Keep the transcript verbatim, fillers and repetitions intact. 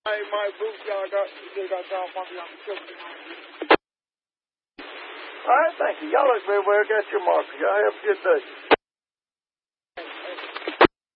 Hey, my boots, y'all got, you got y'all funky on the children. All right, thank you. Y'all look very well. Got your marker. Y'all have a good day.